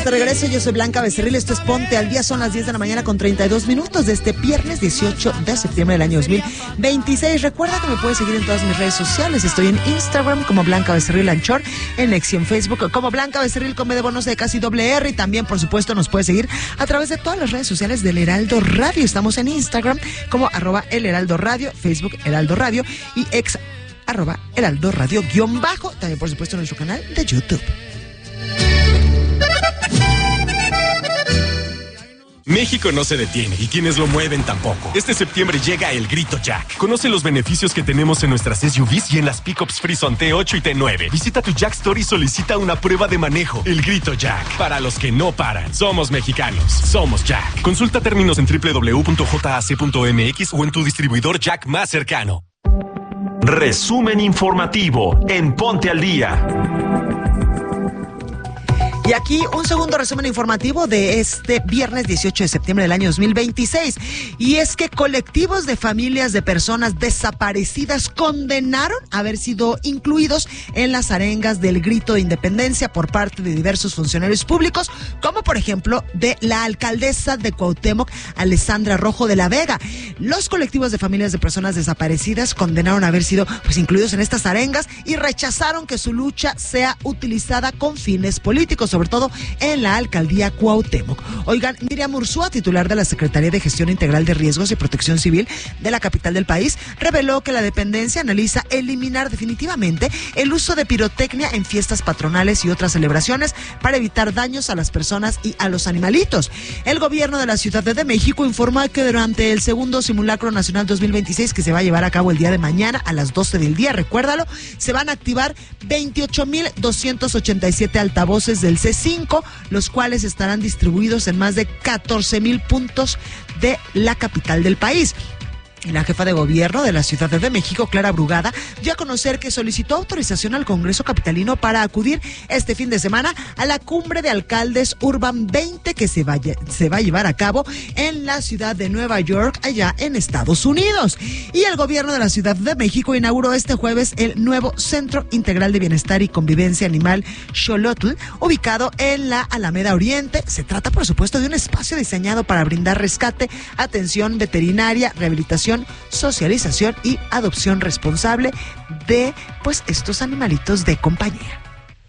de regreso, yo soy Blanca Becerril, esto es Ponte al Día, son las 10 de la mañana con 32 minutos de este viernes 18 de septiembre del año 2026. Recuerda que me puedes seguir en todas mis redes sociales, estoy en Instagram como Blanca Becerril Anchor, en X y en Facebook como Blanca Becerril con B de bonos de casi doble R, y también por supuesto nos puedes seguir a través de todas las redes sociales del Heraldo Radio. Estamos en Instagram como @El Heraldo Radio, Facebook Heraldo Radio y X @Heraldo Radio _, también por supuesto en nuestro canal de YouTube. México no se detiene y quienes lo mueven tampoco. Este septiembre llega el Grito Jack. Conoce los beneficios que tenemos en nuestras SUVs y en las pickups Frison T8 y T9. Visita tu Jack Store y solicita una prueba de manejo. El Grito Jack. Para los que no paran. Somos mexicanos. Somos Jack. Consulta términos en www.jac.mx o en tu distribuidor Jack más cercano. Resumen informativo en Ponte al Día. Y aquí un segundo resumen informativo de este viernes 18 de septiembre del año 2026. Y es que colectivos de familias de personas desaparecidas condenaron haber sido incluidos en las arengas del grito de independencia por parte de diversos funcionarios públicos, como por ejemplo de la alcaldesa de Cuauhtémoc, Alessandra Rojo de la Vega. Los colectivos de familias de personas desaparecidas condenaron haber sido incluidos en estas arengas y rechazaron que su lucha sea utilizada con fines políticos, sobre todo en la alcaldía Cuauhtémoc. Oigan, Miriam Ursúa, titular de la Secretaría de Gestión Integral de Riesgos y Protección Civil de la capital del país, reveló que la dependencia analiza eliminar definitivamente el uso de pirotecnia en fiestas patronales y otras celebraciones para evitar daños a las personas y a los animalitos. El gobierno de la Ciudad de México informó que durante el segundo simulacro nacional 2026, que se va a llevar a cabo el día de mañana a las 12 del día, recuérdalo, se van a activar 28,287 altavoces del C5, los cuales estarán distribuidos en más de 14,000 puntos de la capital del país. Y la jefa de gobierno de la Ciudad de México, Clara Brugada, dio a conocer que solicitó autorización al Congreso capitalino para acudir este fin de semana a la cumbre de alcaldes Urban 20 que se va a llevar a cabo en la ciudad de Nueva York, allá en Estados Unidos. Y el gobierno de la Ciudad de México inauguró este jueves el nuevo Centro Integral de Bienestar y Convivencia Animal Xolotl, ubicado en la Alameda Oriente. Se trata, por supuesto, de un espacio diseñado para brindar rescate, atención veterinaria, rehabilitación, socialización y adopción responsable de estos animalitos de compañía.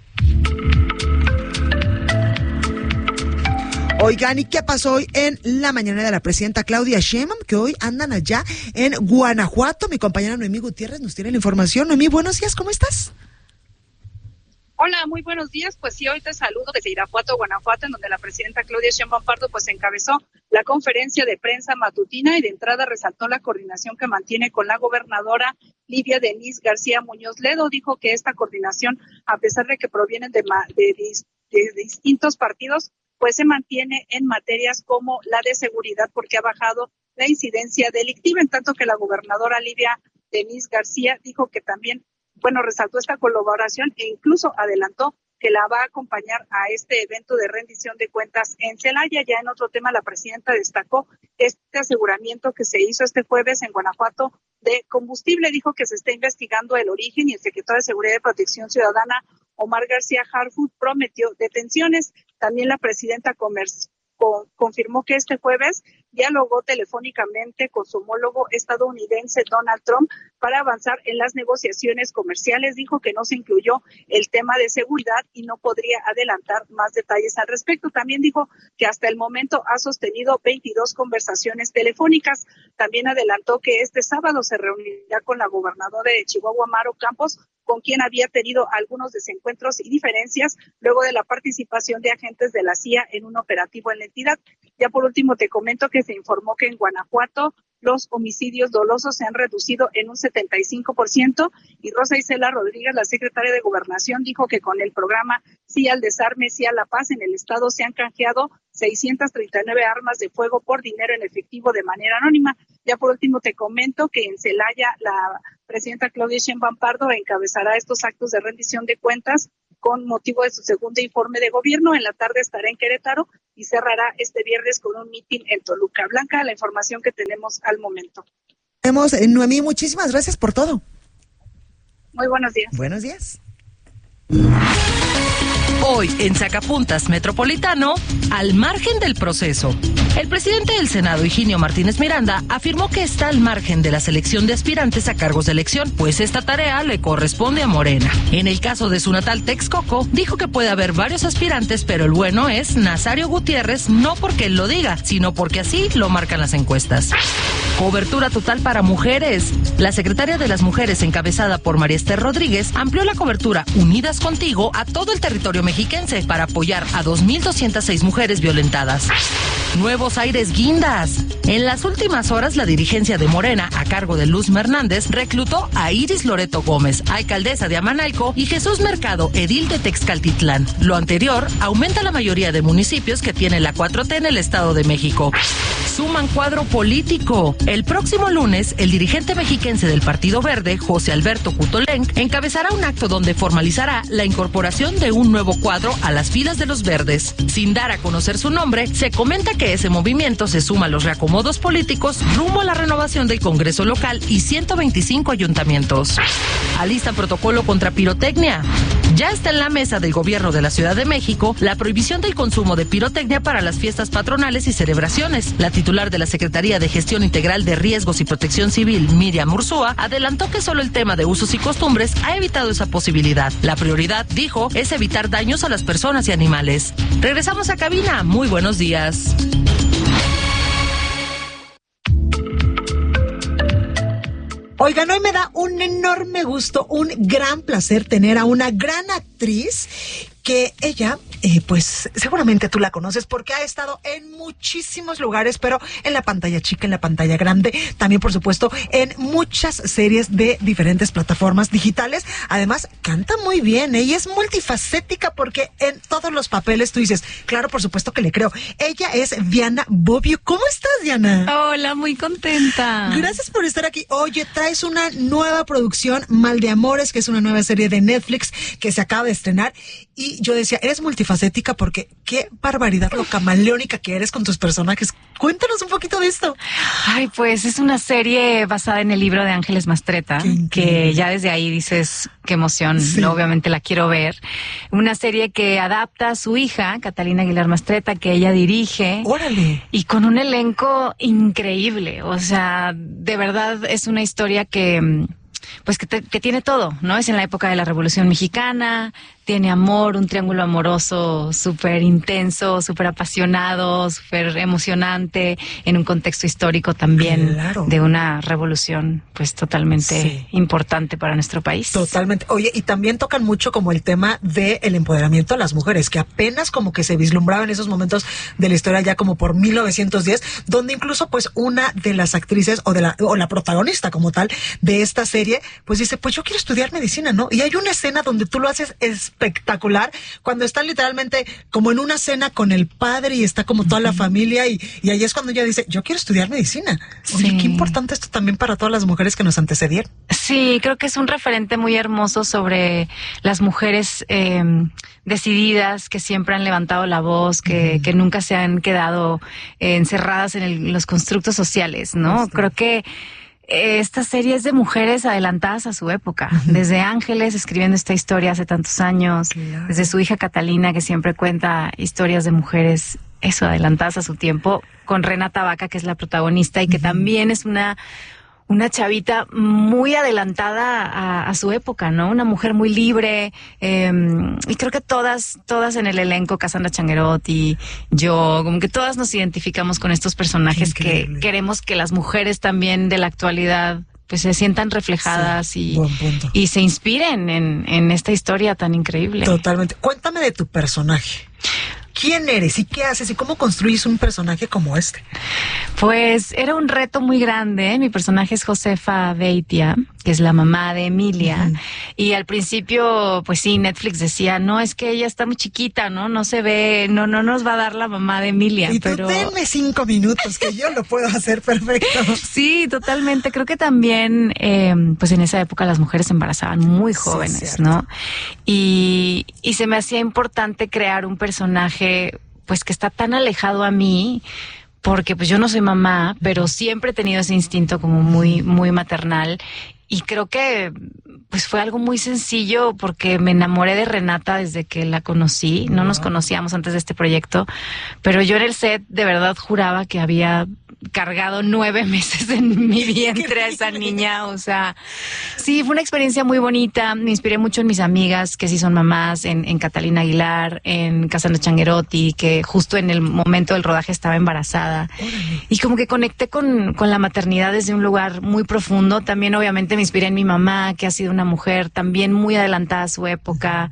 Oigan, ¿y qué pasó hoy en la mañana de la presidenta Claudia Sheinbaum? Que hoy andan allá en Guanajuato. Mi compañera Noemí Gutiérrez nos tiene la información. Noemí, buenos días, ¿cómo estás? Hola, muy buenos días. Pues sí, hoy te saludo desde Irapuato, Guanajuato, en donde la presidenta Claudia Sheinbaum Pardo encabezó la conferencia de prensa matutina y de entrada resaltó la coordinación que mantiene con la gobernadora Livia Denisse García Muñoz Ledo. Dijo que esta coordinación, a pesar de que provienen de distintos partidos, pues se mantiene en materias como la de seguridad, porque ha bajado la incidencia delictiva, en tanto que la gobernadora Livia Denisse García dijo que también resaltó esta colaboración e incluso adelantó que la va a acompañar a este evento de rendición de cuentas en Celaya. Ya en otro tema, la presidenta destacó este aseguramiento que se hizo este jueves en Guanajuato de combustible. Dijo que se está investigando el origen y el secretario de Seguridad y Protección Ciudadana, Omar García Harfuch, prometió detenciones. También la presidenta confirmó que este jueves dialogó telefónicamente con su homólogo estadounidense Donald Trump para avanzar en las negociaciones comerciales. Dijo que no se incluyó el tema de seguridad y no podría adelantar más detalles al respecto. También dijo que hasta el momento ha sostenido 22 conversaciones telefónicas. También adelantó que este sábado se reunirá con la gobernadora de Chihuahua, Maro Campos, con quien había tenido algunos desencuentros y diferencias luego de la participación de agentes de la CIA en un operativo en la entidad. Ya por último te comento que se informó que en Guanajuato los homicidios dolosos se han reducido en un 75% y Rosa Isela Rodríguez, la secretaria de Gobernación, dijo que con el programa Sí al Desarme, Sí a la Paz en el estado se han canjeado 639 armas de fuego por dinero en efectivo de manera anónima. Ya por último te comento que en Celaya la presidenta Claudia Sheinbaum Pardo encabezará estos actos de rendición de cuentas con motivo de su segundo informe de gobierno. En la tarde estará en Querétaro y cerrará este viernes con un mitin en Toluca. Blanca, la información que tenemos al momento. Noemí, muchísimas gracias por todo. Muy buenos días. Buenos días. Hoy, en Sacapuntas Metropolitano, al margen del proceso. El presidente del Senado, Higinio Martínez Miranda, afirmó que está al margen de la selección de aspirantes a cargos de elección, pues esta tarea le corresponde a Morena. En el caso de su natal Texcoco, dijo que puede haber varios aspirantes, pero el bueno es Nazario Gutiérrez, no porque él lo diga, sino porque así lo marcan las encuestas. Cobertura total para mujeres. La secretaria de las Mujeres, encabezada por María Esther Rodríguez, amplió la cobertura Unidas Contigo a todo el territorio mexiquense para apoyar a 2,206 mujeres violentadas. Nuevos aires guindas. En las últimas horas, la dirigencia de Morena, a cargo de Luz Hernández, reclutó a Iris Loreto Gómez, alcaldesa de Amanalco, y Jesús Mercado, edil de Texcaltitlán. Lo anterior aumenta la mayoría de municipios que tiene la 4T en el Estado de México. Suman cuadro político. El próximo lunes, el dirigente mexiquense del Partido Verde, José Alberto Cutolenc, encabezará un acto donde formalizará la incorporación de un nuevo cuadro a las filas de los verdes. Sin dar a conocer su nombre, se comenta que ese movimiento se suma a los reacomodos políticos rumbo a la renovación del Congreso local y 125 ayuntamientos. Alistan protocolo contra pirotecnia. Ya está en la mesa del gobierno de la Ciudad de México la prohibición del consumo de pirotecnia para las fiestas patronales y celebraciones. La titular de la Secretaría de Gestión Integral de Riesgos y Protección Civil, Miriam Ursúa, adelantó que solo el tema de usos y costumbres ha evitado esa posibilidad. La prioridad, dijo, es evitar daños a las personas y animales. Regresamos a cabina. Muy buenos días. Oigan, hoy me da un enorme gusto, un gran placer tener a una gran actriz que ella, pues seguramente tú la conoces porque ha estado en muchísimos lugares, pero en la pantalla chica, en la pantalla grande, también por supuesto en muchas series de diferentes plataformas digitales. Además, canta muy bien, y es multifacética porque en todos los papeles tú dices, claro, por supuesto que le creo. Ella es Diana Bobbio. ¿Cómo estás, Diana? Hola, muy contenta. Gracias por estar aquí. Oye, traes una nueva producción, Mal de Amores, que es una nueva serie de Netflix que se acaba de estrenar, y yo decía, eres multifacética porque qué barbaridad lo camaleónica que eres con tus personajes. Cuéntanos un poquito de esto. Ay, pues es una serie basada en el libro de Ángeles Mastretta, que ya desde ahí dices, qué emoción, sí. Obviamente la quiero ver. Una serie que adapta a su hija, Catalina Aguilar Mastretta, que ella dirige. ¡Órale! Y con un elenco increíble. O sea, de verdad es una historia que pues que tiene todo, ¿no? Es en la época de la Revolución Mexicana, tiene amor, un triángulo amoroso súper intenso, súper apasionado, súper emocionante, en un contexto histórico también, claro, de una revolución pues totalmente importante para nuestro país. Totalmente. Oye, y también tocan mucho como el tema del empoderamiento de las mujeres, que apenas como que se vislumbraba en esos momentos de la historia ya como por 1910, donde incluso pues una de las actrices o la protagonista como tal de esta serie, pues dice, pues yo quiero estudiar medicina, ¿no? Y hay una escena donde tú lo haces espectacular, cuando están literalmente como en una cena con el padre y está como toda la familia y ahí es cuando ella dice, yo quiero estudiar medicina. Oye, qué importante esto también para todas las mujeres que nos antecedieron. Sí, creo que es un referente muy hermoso sobre las mujeres decididas, que siempre han levantado la voz, que nunca se han quedado encerradas en los constructos sociales, ¿no? Sí. Creo que esta serie es de mujeres adelantadas a su época, desde Ángeles escribiendo esta historia hace tantos años, claro, desde su hija Catalina, que siempre cuenta historias de mujeres, eso, adelantadas a su tiempo, con Renata Vaca, que es la protagonista y que también es una chavita muy adelantada a su época, ¿no? Una mujer muy libre, y creo que todas en el elenco, Cassandra Changuerot y yo, como que todas nos identificamos con estos personajes que queremos que las mujeres también de la actualidad pues se sientan reflejadas y se inspiren en esta historia tan increíble. Totalmente. Cuéntame de tu personaje. ¿Quién eres y qué haces y cómo construyes un personaje como este? Pues era un reto muy grande. Mi personaje es Josefa Beitia, que es la mamá de Emilia. Y al principio, pues sí, Netflix decía, no, es que ella está muy chiquita, ¿no? No se ve, no nos va a dar la mamá de Emilia. Y pero tú denme 5 minutos, que yo lo puedo hacer perfecto. Sí, totalmente. Creo que también, pues en esa época las mujeres se embarazaban muy jóvenes, sí, ¿no? Y se me hacía importante crear un personaje pues que está tan alejado a mí, porque pues yo no soy mamá, pero siempre he tenido ese instinto como muy, muy maternal, y creo que pues fue algo muy sencillo porque me enamoré de Renata desde que la conocí. No nos conocíamos antes de este proyecto, pero yo en el set de verdad juraba que había cargado 9 meses en mi vientre a esa niña. O sea, sí, fue una experiencia muy bonita. Me inspiré mucho en mis amigas que sí son mamás, en Catalina Aguilar, en Casandra Changuerotti, que justo en el momento del rodaje estaba embarazada. Y como que conecté con la maternidad desde un lugar muy profundo. También obviamente me inspiré en mi mamá, que ha sido una mujer también muy adelantada a su época.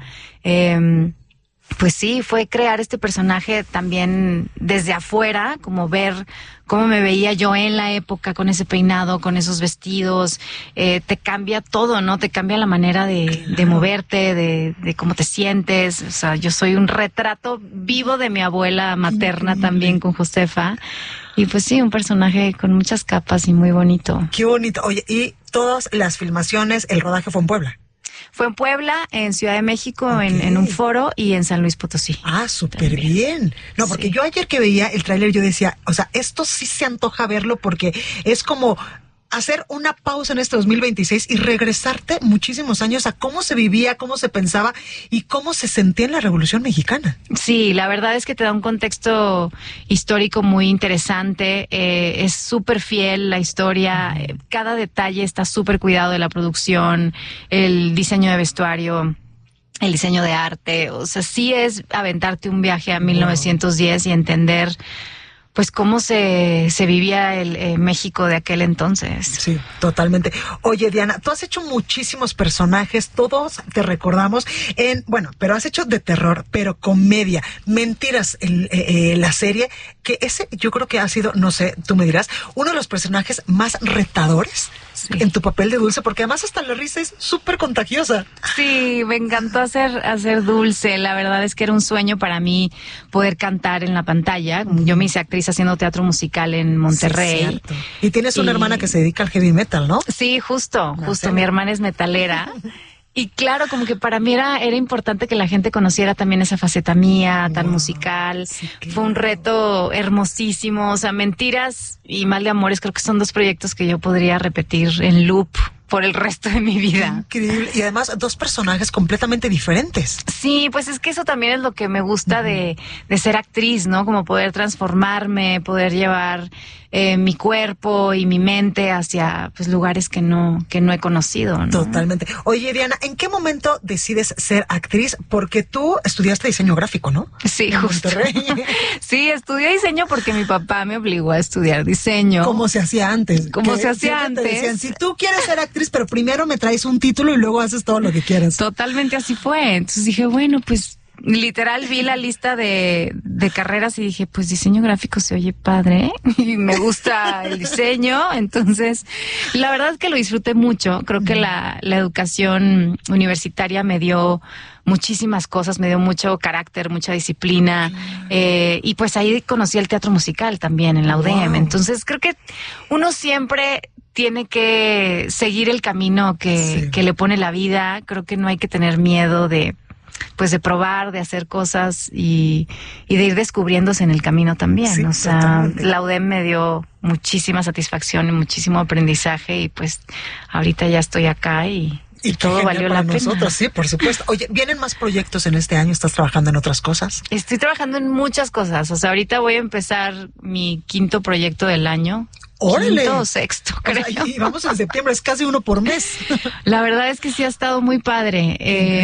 Pues sí, fue crear este personaje también desde afuera, como ver cómo me veía yo en la época con ese peinado, con esos vestidos. Te cambia todo, ¿no? Te cambia la manera de moverte, de cómo te sientes. O sea, yo soy un retrato vivo de mi abuela materna también con Josefa. Y pues sí, un personaje con muchas capas y muy bonito. Qué bonito. Oye, y todas las filmaciones, el rodaje fue en Puebla. Fue en Puebla, en Ciudad de México, en un foro, y en San Luis Potosí. Ah, súper bien. No, porque yo ayer que veía el tráiler yo decía, o sea, esto sí se antoja verlo porque es como hacer una pausa en este 2026 y regresarte muchísimos años a cómo se vivía, cómo se pensaba y cómo se sentía en la Revolución Mexicana. Sí, la verdad es que te da un contexto histórico muy interesante. Es súper fiel la historia. Cada detalle está súper cuidado de la producción, el diseño de vestuario, el diseño de arte. O sea, sí es aventarte un viaje a 1910 y entender pues cómo se vivía el México de aquel entonces. Sí, totalmente. Oye, Diana, tú has hecho muchísimos personajes, todos te recordamos pero has hecho de terror, pero comedia, Mentiras, la serie, que ese yo creo que ha sido, no sé, tú me dirás, uno de los personajes más retadores en tu papel de Dulce, porque además hasta la risa es súper contagiosa. Sí, me encantó hacer Dulce. La verdad es que era un sueño para mí poder cantar en la pantalla. Yo me hice actriz haciendo teatro musical en Monterrey. Sí, y tienes una hermana que se dedica al heavy metal, ¿no? Sí, justo. Mi hermana es metalera. Y claro, como que para mí era importante que la gente conociera también esa faceta mía, tan musical. Sí, claro. Fue un reto hermosísimo. O sea, Mentiras y Mal de Amores creo que son 2 proyectos que yo podría repetir en loop por el resto de mi vida. Increíble. Y además 2 personajes completamente diferentes. Sí, pues es que eso también es lo que me gusta de ser actriz, ¿no? Como poder transformarme, poder llevar mi cuerpo y mi mente hacia pues lugares que no he conocido, ¿no? Totalmente. Oye, Diana, ¿en qué momento decides ser actriz? Porque tú estudiaste diseño gráfico, ¿no? Sí, justo. Sí, estudié diseño porque mi papá me obligó a estudiar diseño. Como se hacía antes. Como se hacía antes. Te decían, si tú quieres ser actriz, pero primero me traes un título y luego haces todo lo que quieras. Totalmente así fue. Entonces dije, bueno, pues literal vi la lista de carreras y dije, pues diseño gráfico se oye padre y me gusta el diseño. Entonces, la verdad es que lo disfruté mucho. Creo que la educación universitaria me dio muchísimas cosas, me dio mucho carácter, mucha disciplina, y pues ahí conocí el teatro musical también en la UDEM. Wow. Entonces creo que uno siempre tiene que seguir el camino que le pone la vida. Creo que no hay que tener miedo de probar, de hacer cosas y de ir descubriéndose en el camino también. Sí, o sea, totalmente. La UDEM me dio muchísima satisfacción y muchísimo aprendizaje y pues ahorita ya estoy acá y todo valió la pena. Nosotros, sí, por supuesto. Oye, ¿vienen más proyectos en este año? ¿Estás trabajando en otras cosas? Estoy trabajando en muchas cosas. O sea, ahorita voy a empezar mi 5º proyecto del año. ¡Órale! 5º o 6º, creo. O sea, y vamos en septiembre, es casi uno por mes. La verdad es que sí ha estado muy padre.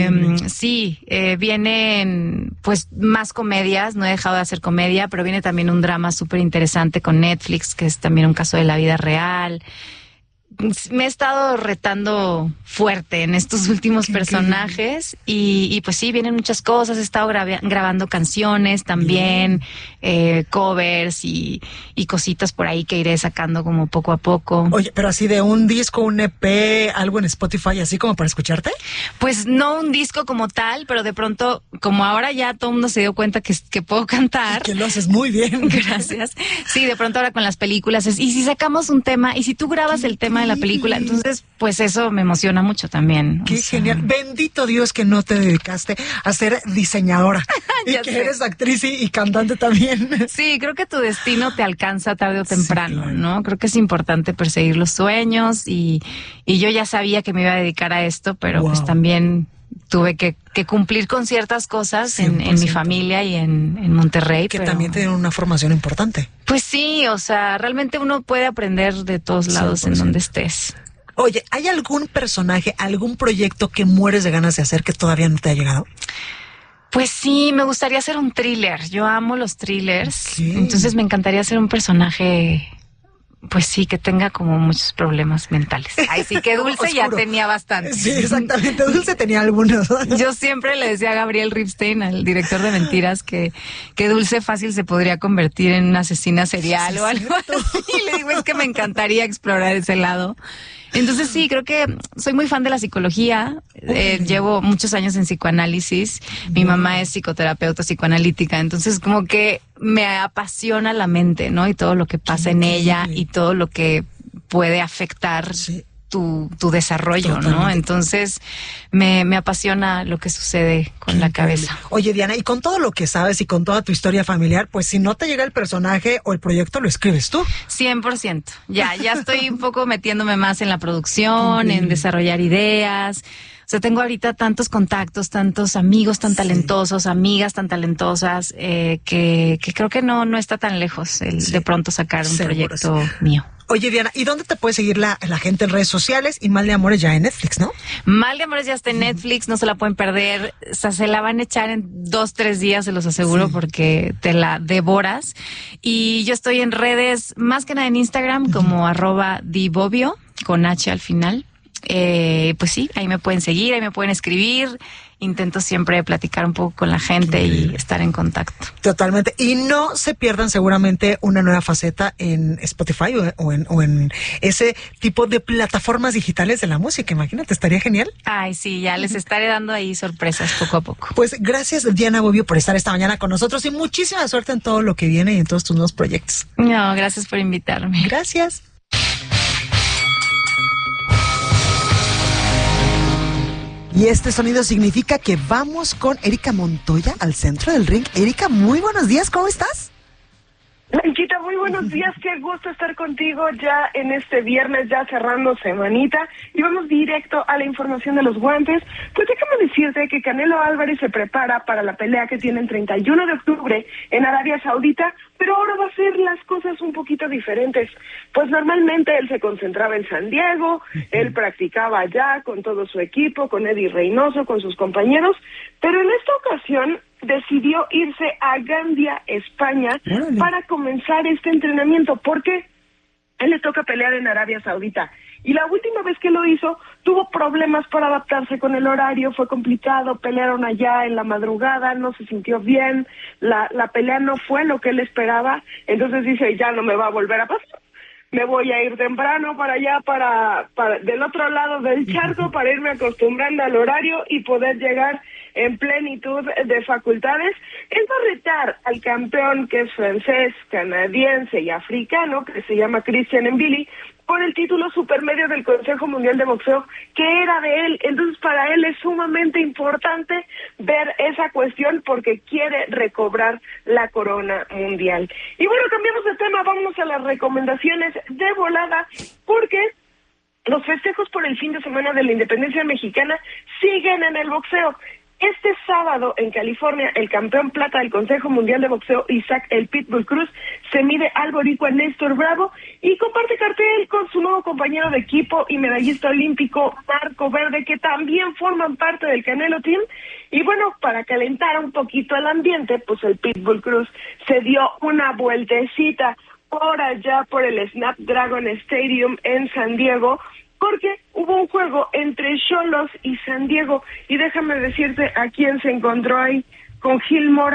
Vienen pues más comedias, no he dejado de hacer comedia, pero viene también un drama súper interesante con Netflix, que es también un caso de la vida real. Me he estado retando fuerte en estos últimos personajes y pues sí, vienen muchas cosas. He estado grabando canciones también, covers y cositas por ahí que iré sacando como poco a poco. Oye, pero así de un disco, un EP, algo en Spotify, así como para escucharte. Pues no un disco como tal, pero de pronto, como ahora ya todo el mundo se dio cuenta que puedo cantar. Y que lo haces muy bien. Gracias. Sí, de pronto ahora con las películas y si sacamos un tema, y si tú grabas el tema de la película. Entonces, pues eso me emociona mucho también. Qué genial. Bendito Dios que no te dedicaste a ser diseñadora y que eres actriz y cantante también. Sí, creo que tu destino te alcanza tarde o temprano, claro, ¿no? Creo que es importante perseguir los sueños y yo ya sabía que me iba a dedicar a esto, pero pues también tuve que cumplir con ciertas cosas en mi familia y en Monterrey. Que también tienen una formación importante. Pues sí, o sea, realmente uno puede aprender de todos lados 100%. En donde estés. Oye, ¿hay algún personaje, algún proyecto que mueres de ganas de hacer que todavía no te ha llegado? Pues sí, me gustaría hacer un thriller. Yo amo los thrillers. Entonces me encantaría hacer un personaje... Pues sí, que tenga como muchos problemas mentales. Ay, sí, que Dulce ya tenía bastante. Sí, exactamente, Dulce tenía algunos. Yo siempre le decía a Gabriel Ripstein, al director de Mentiras, que Dulce fácil se podría convertir en una asesina serial o algo así. Y le digo, es que me encantaría explorar ese lado. Entonces sí, creo que soy muy fan de la psicología. Llevo muchos años en psicoanálisis. Mi mamá es psicoterapeuta psicoanalítica. Entonces como que me apasiona la mente, ¿no? Y todo lo que pasa en ella y todo lo que puede afectar tu desarrollo, ¿no? Entonces me apasiona lo que sucede con la cabeza. Oye, Diana, y con todo lo que sabes y con toda tu historia familiar, pues si no te llega el personaje o el proyecto, ¿lo escribes tú? 100%. Ya estoy un poco metiéndome más en la producción, en desarrollar ideas. O sea, tengo ahorita tantos contactos, tantos amigos tan talentosos, amigas tan talentosas, que creo que no está tan lejos de pronto sacar un proyecto mío. Oye, Diana, ¿y dónde te puede seguir la gente en redes sociales? Y Mal de Amores ya en Netflix, ¿no? Mal de Amores ya está en Netflix, no se la pueden perder. O sea, se la van a echar en 2-3 días, se los aseguro, porque te la devoras. Y yo estoy en redes, más que nada en Instagram, como @dibobio, con H al final. Pues sí, ahí me pueden seguir, ahí me pueden escribir. Intento siempre platicar un poco con la gente y estar en contacto. Totalmente. Y no se pierdan seguramente una nueva faceta en Spotify o en ese tipo de plataformas digitales de la música. Imagínate, estaría genial. Ay, sí, ya les estaré dando ahí sorpresas poco a poco. Pues gracias, Diana Bobbio, por estar esta mañana con nosotros y muchísima suerte en todo lo que viene y en todos tus nuevos proyectos. No, gracias por invitarme. Gracias. Y este sonido significa que vamos con Erika Montoya al centro del ring. Erika, muy buenos días, ¿cómo estás? Blanquita, muy buenos días, qué gusto estar contigo ya en este viernes, ya cerrando semanita, y vamos directo a la información de los guantes. Pues déjame decirte que Canelo Álvarez se prepara para la pelea que tiene el 31 de octubre en Arabia Saudita, pero ahora va a ser las cosas un poquito diferentes. Pues normalmente él se concentraba en San Diego, él practicaba allá con todo su equipo, con Eddie Reynoso, con sus compañeros, pero en esta ocasión decidió irse a Gandia, España, para comenzar este entrenamiento, porque él le toca pelear en Arabia Saudita. Y la última vez que lo hizo, tuvo problemas para adaptarse con el horario, fue complicado, pelearon allá en la madrugada, no se sintió bien, la pelea no fue lo que él esperaba, entonces dice, ya no me va a volver a pasar. Me voy a ir temprano para allá, para del otro lado del charco, para irme acostumbrando al horario y poder llegar en plenitud de facultades. Él va a retar al campeón, que es francés, canadiense y africano, que se llama Christian Mbili, por el título supermedio del Consejo Mundial de Boxeo, que era de él. Entonces, para él es sumamente importante ver esa cuestión porque quiere recobrar la corona mundial. Y bueno, cambiamos de tema, vamos a las recomendaciones de volada, porque los festejos por el fin de semana de la independencia mexicana siguen en el boxeo. Este sábado en California, el campeón plata del Consejo Mundial de Boxeo, Isaac El Pitbull Cruz, se mide al boricua Néstor Bravo y comparte cartel con su nuevo compañero de equipo y medallista olímpico Marco Verde, que también forman parte del Canelo Team. Y bueno, para calentar un poquito el ambiente, pues el Pitbull Cruz se dio una vueltecita por allá por el Snapdragon Stadium en San Diego, porque hubo un juego entre Xolos y San Diego, y déjame decirte a quién se encontró ahí, con Gil Mora.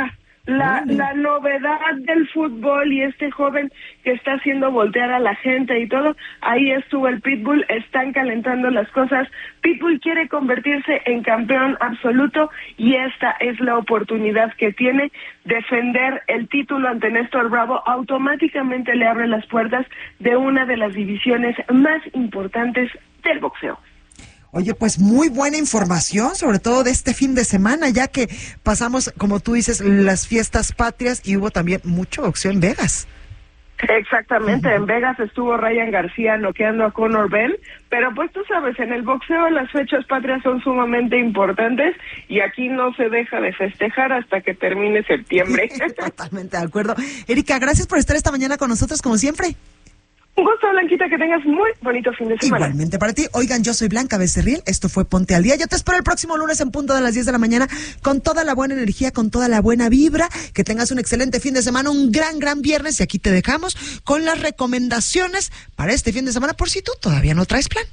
la novedad del fútbol y este joven que está haciendo voltear a la gente y todo, ahí estuvo el Pitbull, están calentando las cosas. Pitbull quiere convertirse en campeón absoluto y esta es la oportunidad que tiene. Defender el título ante Néstor Bravo automáticamente le abre las puertas de una de las divisiones más importantes del boxeo. Oye, pues muy buena información, sobre todo de este fin de semana, ya que pasamos, como tú dices, las fiestas patrias y hubo también mucho boxeo en Vegas. Exactamente, en Vegas estuvo Ryan García noqueando a Conor Benn, pero pues tú sabes, en el boxeo las fechas patrias son sumamente importantes y aquí no se deja de festejar hasta que termine septiembre. Totalmente de acuerdo. Erika, gracias por estar esta mañana con nosotros, como siempre. Un gusto, Blanquita, que tengas muy bonito fin de semana. Igualmente para ti. Oigan, yo soy Blanca Becerril, esto fue Ponte al Día. Yo te espero el próximo lunes en punto de las 10 de la mañana con toda la buena energía, con toda la buena vibra. Que tengas un excelente fin de semana, un gran viernes. Y aquí te dejamos con las recomendaciones para este fin de semana por si tú todavía no traes plan.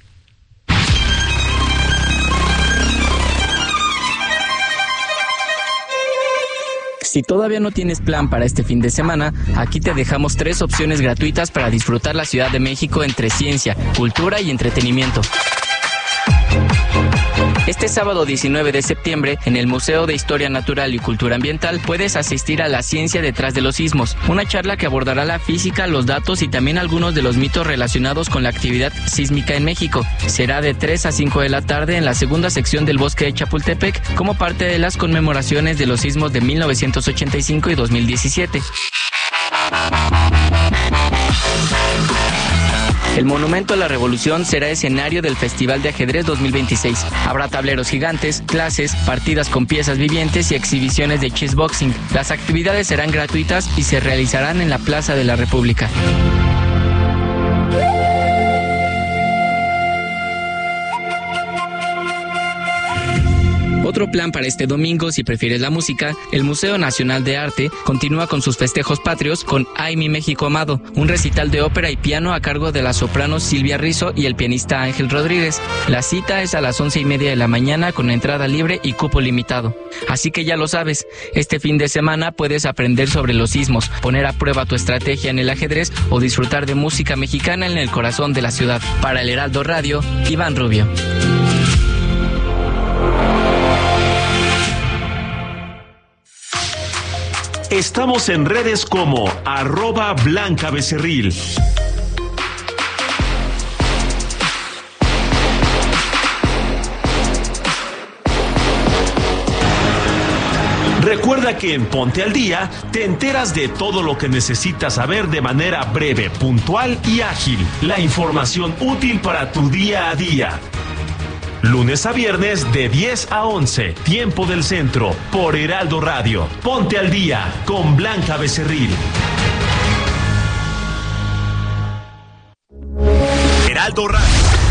Si todavía no tienes plan para este fin de semana, aquí te dejamos 3 opciones gratuitas para disfrutar la Ciudad de México entre ciencia, cultura y entretenimiento. Este sábado 19 de septiembre, en el Museo de Historia Natural y Cultura Ambiental, puedes asistir a La Ciencia detrás de los sismos, una charla que abordará la física, los datos y también algunos de los mitos relacionados con la actividad sísmica en México. Será de 3 a 5 de la tarde en la segunda sección del Bosque de Chapultepec, como parte de las conmemoraciones de los sismos de 1985 y 2017. El Monumento a la Revolución será escenario del Festival de Ajedrez 2026. Habrá tableros gigantes, clases, partidas con piezas vivientes y exhibiciones de chessboxing. Las actividades serán gratuitas y se realizarán en la Plaza de la República. Otro plan para este domingo, si prefieres la música, el Museo Nacional de Arte continúa con sus festejos patrios con Ay, mi México amado, un recital de ópera y piano a cargo de la soprano Silvia Rizzo y el pianista Ángel Rodríguez. La cita es a las 11:30 de la mañana con entrada libre y cupo limitado. Así que ya lo sabes, este fin de semana puedes aprender sobre los sismos, poner a prueba tu estrategia en el ajedrez o disfrutar de música mexicana en el corazón de la ciudad. Para el Heraldo Radio, Iván Rubio. Estamos en redes como @BlancaBecerril. Recuerda que en Ponte al Día te enteras de todo lo que necesitas saber de manera breve, puntual y ágil. La información útil para tu día a día. Lunes a viernes de 10 a 11, tiempo del centro, por Heraldo Radio. Ponte al Día con Blanca Becerril. Heraldo Radio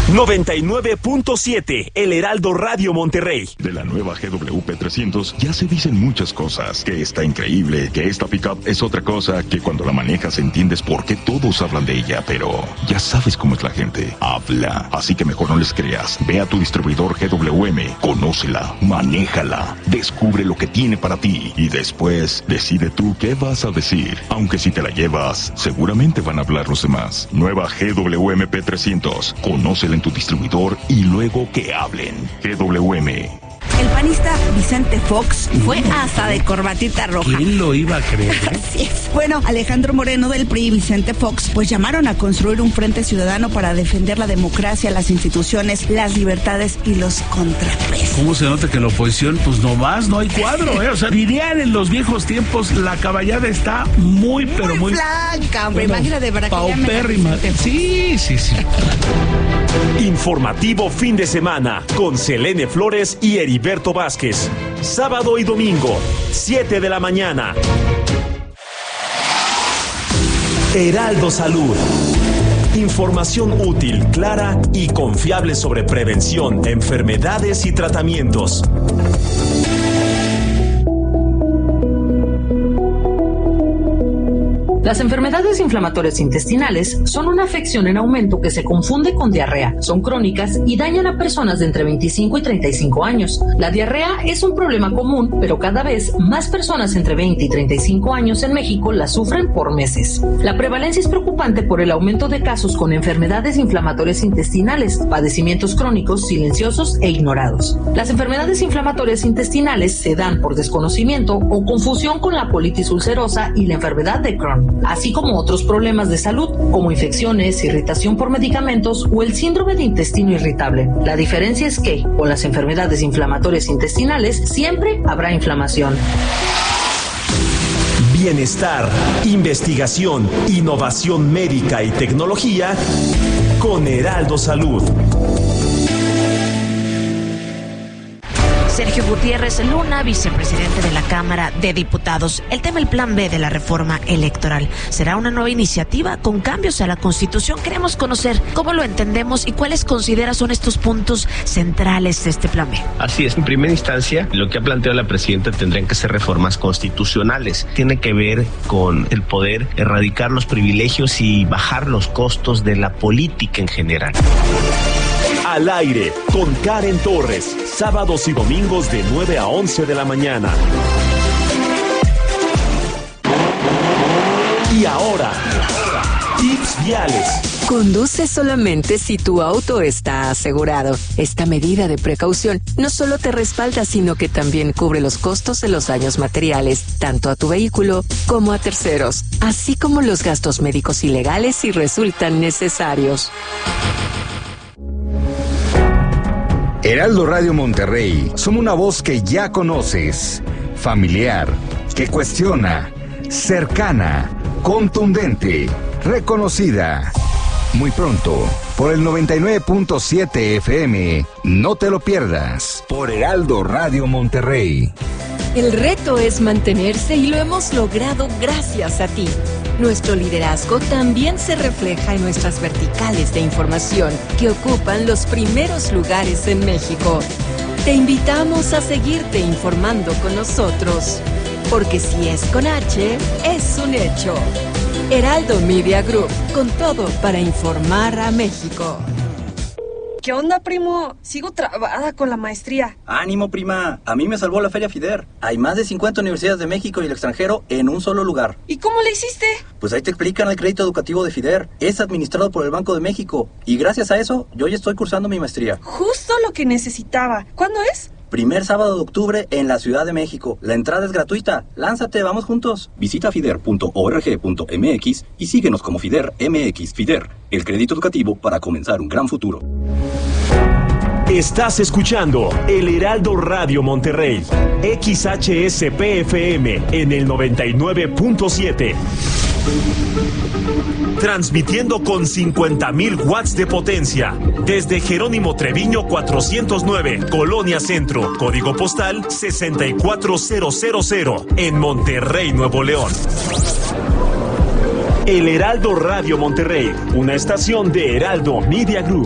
99.7, el Heraldo Radio Monterrey. De la nueva GWP 300 ya se dicen muchas cosas, que está increíble, que esta pickup es otra cosa, que cuando la manejas entiendes por qué todos hablan de ella, pero ya sabes cómo es la gente, habla, así que mejor no les creas. Ve a tu distribuidor GWM, conócela, manéjala, descubre lo que tiene para ti y después decide tú qué vas a decir. Aunque si te la llevas, seguramente van a hablar los demás. Nueva GWM P300, conócela en tu distribuidor y luego que hablen. GWM. El panista Vicente Fox fue hasta de corbatita roja. ¿Quién lo iba a creer? Así es. Bueno, Alejandro Moreno del PRI y Vicente Fox pues llamaron a construir un frente ciudadano para defender la democracia, las instituciones, las libertades y los contrapesos. ¿Cómo se nota que la oposición, pues nomás no hay cuadro, O sea, dirían en los viejos tiempos, la caballada está muy, pero muy blanca, hombre, imagínate para que paupérrima. Sí. Informativo fin de semana con Selene Flores y Heriberto Vázquez. Sábado y domingo, 7 de la mañana. Heraldo Salud. Información útil, clara y confiable sobre prevención, enfermedades y tratamientos. Las enfermedades inflamatorias intestinales son una afección en aumento que se confunde con diarrea. Son crónicas y dañan a personas de entre 25 y 35 años. La diarrea es un problema común, pero cada vez más personas entre 20 y 35 años en México la sufren por meses. La prevalencia es preocupante por el aumento de casos con enfermedades inflamatorias intestinales, padecimientos crónicos, silenciosos e ignorados. Las enfermedades inflamatorias intestinales se dan por desconocimiento o confusión con la colitis ulcerosa y la enfermedad de Crohn, así como otros problemas de salud, como infecciones, irritación por medicamentos o el síndrome de intestino irritable. La diferencia es que, con las enfermedades inflamatorias intestinales, siempre habrá inflamación. Bienestar, investigación, innovación médica y tecnología con Heraldo Salud. Sergio Gutiérrez Luna, vicepresidente de la Cámara de Diputados. El tema, el plan B de la reforma electoral. ¿Será una nueva iniciativa con cambios a la Constitución? Queremos conocer cómo lo entendemos y cuáles considera son estos puntos centrales de este plan B. Así es. En primera instancia, lo que ha planteado la presidenta tendrían que ser reformas constitucionales. Tiene que ver con el poder erradicar los privilegios y bajar los costos de la política en general. Al aire con Karen Torres, sábados y domingos de 9 a 11 de la mañana. Y ahora, tips viales. Conduce solamente si tu auto está asegurado. Esta medida de precaución no solo te respalda, sino que también cubre los costos de los daños materiales, tanto a tu vehículo como a terceros, así como los gastos médicos y legales si resultan necesarios. Heraldo Radio Monterrey, somos una voz que ya conoces, familiar, que cuestiona, cercana, contundente, reconocida. Muy pronto, por el 99.7 FM, no te lo pierdas, por Heraldo Radio Monterrey. El reto es mantenerse y lo hemos logrado gracias a ti. Nuestro liderazgo también se refleja en nuestras verticales de información que ocupan los primeros lugares en México. Te invitamos a seguirte informando con nosotros, porque si es con H, es un hecho. Heraldo Media Group, con todo para informar a México. ¿Qué onda, primo? Sigo trabada con la maestría. ¡Ánimo, prima! A mí me salvó la Feria FIDER. Hay más de 50 universidades de México y el extranjero en un solo lugar. ¿Y cómo le hiciste? Pues ahí te explican el crédito educativo de FIDER. Es administrado por el Banco de México. Y gracias a eso, yo ya estoy cursando mi maestría. Justo lo que necesitaba. ¿Cuándo es? Primer sábado de octubre en la Ciudad de México. La entrada es gratuita. Lánzate, vamos juntos. Visita fider.org.mx y síguenos como FIDER MX. FIDER, el crédito educativo para comenzar un gran futuro. Estás escuchando El Heraldo Radio Monterrey, XHSPFM en el 99.7. Transmitiendo con 50,000 watts de potencia desde Jerónimo Treviño 409, Colonia Centro, código postal 64000 en Monterrey, Nuevo León. El Heraldo Radio Monterrey, una estación de Heraldo Media Group.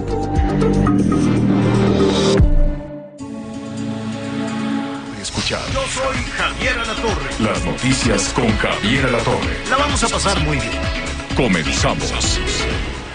Escuchar. Yo soy Javier Alatorre. Las noticias con Javier Alatorre. La vamos a pasar muy bien. Comenzamos.